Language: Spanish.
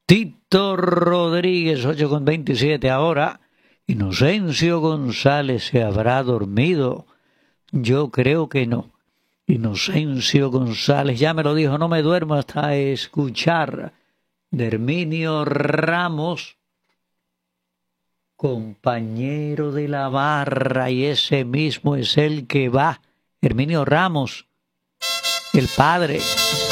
Tito Rodríguez, 8:27 ahora. Inocencio González se habrá dormido. Yo creo que no. Inocencio González ya me lo dijo, no me duermo hasta escuchar de Herminio Ramos, compañero de la barra, y ese mismo es el que va. Herminio Ramos, el padre.